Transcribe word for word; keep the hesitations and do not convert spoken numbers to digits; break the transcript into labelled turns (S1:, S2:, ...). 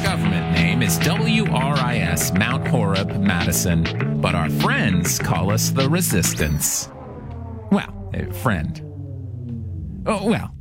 S1: government name is W R I S Mount Horeb, Madison, but our friends call us the Resistance. Well, a friend. Oh, well,